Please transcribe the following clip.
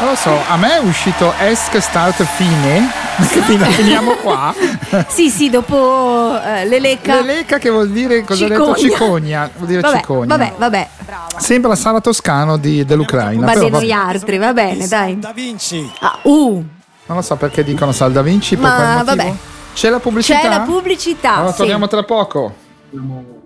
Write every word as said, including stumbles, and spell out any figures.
Non lo so, a me è uscito esc start fine, che finiamo qua. Sì, sì, dopo uh, l'eleca. L'eleca che vuol dire, cosa ha detto? Cicogna. Vuol dire vabbè, cicogna. Vabbè, vabbè. Sembra Sala Toscano di, dell'Ucraina. Ma però di va... noi altri, va bene, dai. Da Vinci. Ah, uh. Non lo so perché dicono Sal da Vinci, per Ma quale motivo? vabbè. C'è la pubblicità? C'è la pubblicità. Allora sì. torniamo tra poco.